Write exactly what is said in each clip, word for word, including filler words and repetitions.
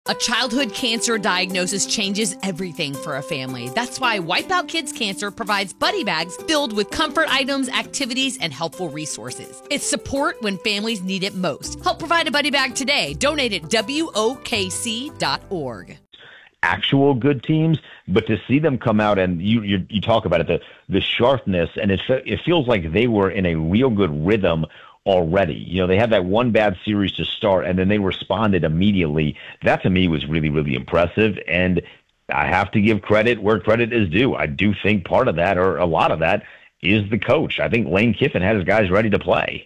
A childhood cancer diagnosis changes everything for a family. That's why Wipeout Kids Cancer provides buddy bags filled with comfort items, activities, and helpful resources. It's support when families need it most. Help provide a buddy bag today. Donate at W O K C dot org. Actual good teams, but to see them come out and you you, you talk about it, the, the sharpness, and it, it feels like they were in a real good rhythm already. You know, they had that one bad series to start, and then they responded immediately. That, to me, was really, really impressive, and I have to give credit where credit is due. I do think part of that, or a lot of that, is the coach. I think Lane Kiffin had his guys ready to play.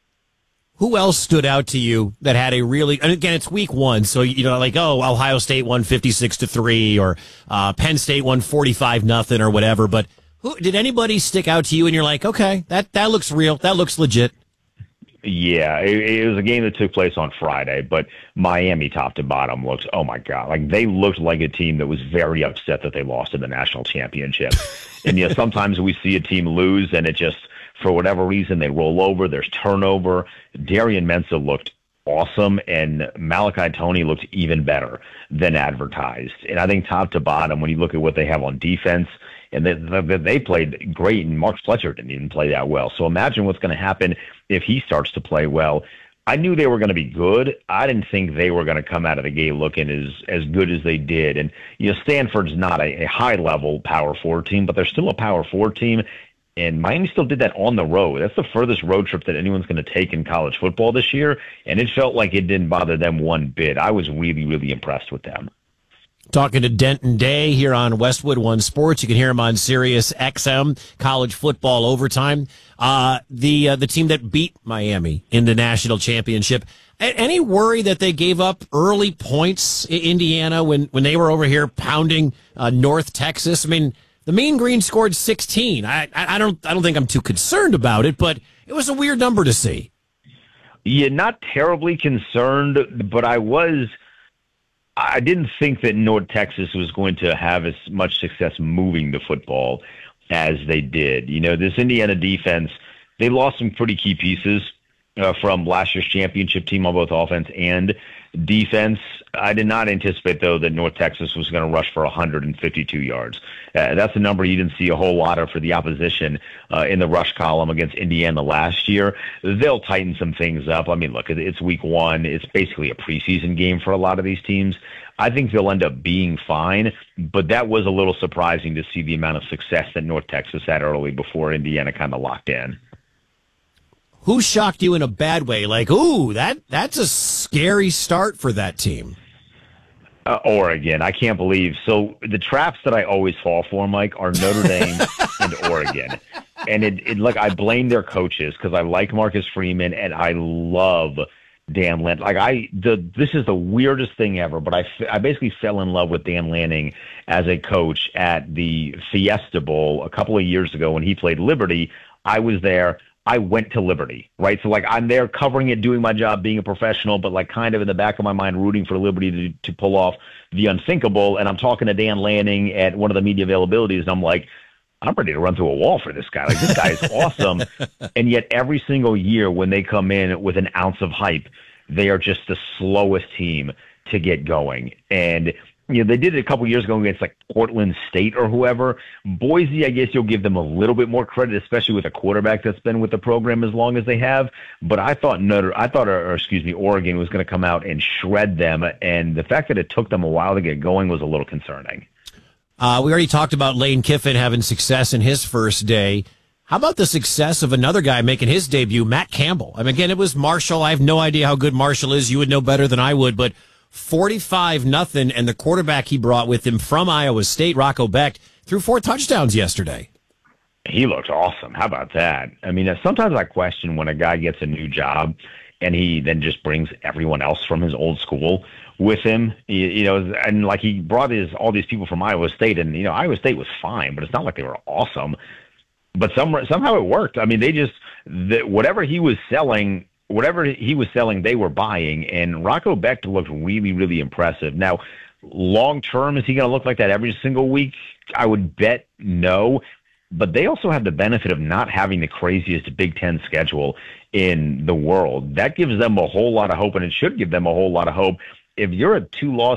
Who else stood out to you that had a really, and again, it's week one, so, you know, like, oh, Ohio State won fifty-six to three, or uh, Penn State won forty-five nothing, or whatever, but who did anybody stick out to you and you're like, okay, that, that looks real, that looks legit? Yeah, it, it was a game that took place on Friday, but Miami top to bottom looks, oh my God, like they looked like a team that was very upset that they lost in the national championship. And, you know, sometimes we see a team lose and it just, for whatever reason, they roll over, there's turnover. Darian Mensah looked awesome, and Malachi Toney looked even better than advertised. And I think top to bottom, when you look at what they have on defense, and they, they, they played great, and Mark Fletcher didn't even play that well. So imagine what's going to happen if he starts to play well. I knew they were going to be good. I didn't think they were going to come out of the gate looking as, as good as they did. And, you know, Stanford's not a, a high-level Power Four team, but they're still a Power Four team. And Miami still did that on the road. That's the furthest road trip that anyone's going to take in college football this year, and it felt like it didn't bother them one bit. I was really, really impressed with them. Talking to Denton Day here on Westwood One Sports. You can hear him on Sirius X M, College Football Overtime. Uh, the uh, the team that beat Miami in the national championship. A- any worry that they gave up early points in Indiana when, when they were over here pounding uh, North Texas? I mean, the Mean Green scored sixteen. I, I I don't I don't think I'm too concerned about it, but it was a weird number to see. Yeah, not terribly concerned, but I was. I didn't think that North Texas was going to have as much success moving the football as they did. You know, this Indiana defense, they lost some pretty key pieces uh, from last year's championship team on both offense and defense. I did not anticipate, though, that North Texas was going to rush for one hundred fifty-two yards. Uh, that's a number you didn't see a whole lot of for the opposition uh, in the rush column against Indiana last year. They'll tighten some things up. I mean, look, it's week one. It's basically a preseason game for a lot of these teams. I think they'll end up being fine, but that was a little surprising to see the amount of success that North Texas had early before Indiana kind of locked in. Who shocked you in a bad way? Like, ooh, that that's a scary start for that team. Uh, Oregon. I can't believe. So the traps that I always fall for, Mike, are Notre Dame and Oregon. And it, it look, I blame their coaches because I like Marcus Freeman and I love Dan Lanning. Like I, the this is the weirdest thing ever, but I, I basically fell in love with Dan Lanning as a coach at the Fiesta Bowl a couple of years ago when he played Liberty. I was there. I went to Liberty, right? So, like, I'm there covering it, doing my job, being a professional, but, like, kind of in the back of my mind rooting for Liberty to, to pull off the unthinkable. And I'm talking to Dan Lanning at one of the media availabilities, and I'm like, I'm ready to run through a wall for this guy. Like, this guy is awesome. And yet every single year when they come in with an ounce of hype, they are just the slowest team to get going. And you know, they did it a couple years ago against like Portland State or whoever. Boise, I guess you'll give them a little bit more credit, especially with a quarterback that's been with the program as long as they have. But I thought Notre, I thought, or, or excuse me, Oregon was going to come out and shred them, and the fact that it took them a while to get going was a little concerning. Uh, we already talked about Lane Kiffin having success in his first day. How about the success of another guy making his debut, Matt Campbell? I mean, again, it was Marshall. I have no idea how good Marshall is. You would know better than I would, but forty-five nothing, and the quarterback he brought with him from Iowa State, Rocco Becht, threw four touchdowns yesterday. He looked awesome. How about that? I mean, sometimes I question when a guy gets a new job and he then just brings everyone else from his old school with him. You, you know, and like he brought his all these people from Iowa State, and you know, Iowa State was fine, but it's not like they were awesome. But some, somehow it worked. I mean, they just the, whatever he was selling. Whatever he was selling, they were buying, and Rocco Becht looked really, really impressive. Now, long term, is he going to look like that every single week? I would bet no, but they also have the benefit of not having the craziest Big Ten schedule in the world. That gives them a whole lot of hope, and it should give them a whole lot of hope. If you're a two-loss